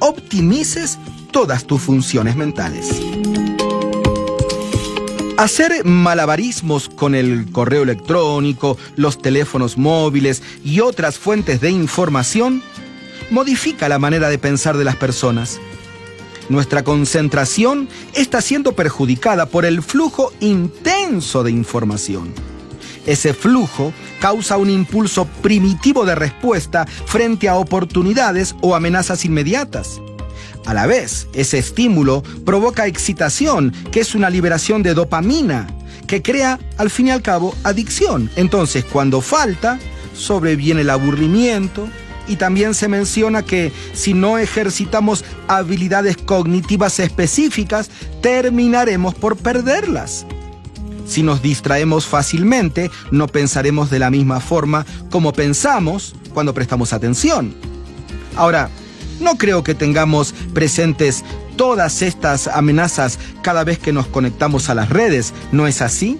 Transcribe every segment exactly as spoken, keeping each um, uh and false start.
optimices todas tus funciones mentales. Hacer malabarismos con el correo electrónico, los teléfonos móviles y otras fuentes de información modifica la manera de pensar de las personas. Nuestra concentración está siendo perjudicada por el flujo intenso de información. Ese flujo causa un impulso primitivo de respuesta frente a oportunidades o amenazas inmediatas. A la vez, ese estímulo provoca excitación, que es una liberación de dopamina, que crea, al fin y al cabo, adicción. Entonces, cuando falta, sobreviene el aburrimiento, y también se menciona que si no ejercitamos habilidades cognitivas específicas, terminaremos por perderlas. Si nos distraemos fácilmente, no pensaremos de la misma forma como pensamos cuando prestamos atención. Ahora, no creo que tengamos presentes todas estas amenazas cada vez que nos conectamos a las redes, ¿no es así?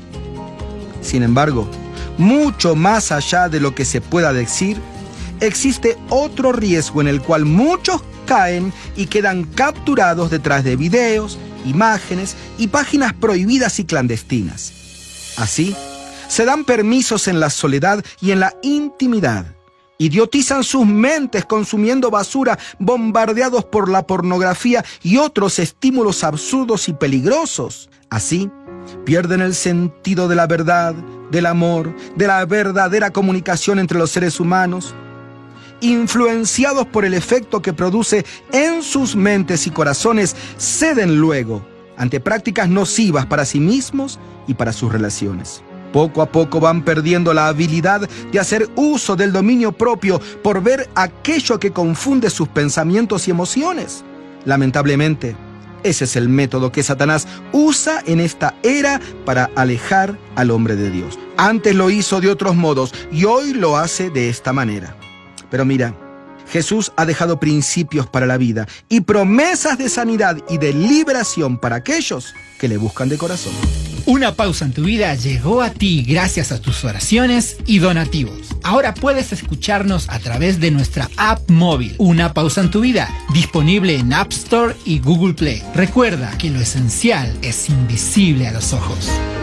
Sin embargo, mucho más allá de lo que se pueda decir, existe otro riesgo en el cual muchos caen y quedan capturados detrás de videos, imágenes y páginas prohibidas y clandestinas. Así, se dan permisos en la soledad y en la intimidad. Idiotizan sus mentes consumiendo basura, bombardeados por la pornografía y otros estímulos absurdos y peligrosos. Así, pierden el sentido de la verdad, del amor, de la verdadera comunicación entre los seres humanos. Influenciados por el efecto que produce en sus mentes y corazones, ceden luego ante prácticas nocivas para sí mismos y para sus relaciones. Poco a poco van perdiendo la habilidad de hacer uso del dominio propio por ver aquello que confunde sus pensamientos y emociones. Lamentablemente, ese es el método que Satanás usa en esta era para alejar al hombre de Dios. Antes lo hizo de otros modos y hoy lo hace de esta manera. Pero mira, Jesús ha dejado principios para la vida y promesas de sanidad y de liberación para aquellos que le buscan de corazón. Una pausa en tu vida llegó a ti gracias a tus oraciones y donativos. Ahora puedes escucharnos a través de nuestra app móvil, Una pausa en tu vida, disponible en App Store y Google Play. Recuerda que lo esencial es invisible a los ojos.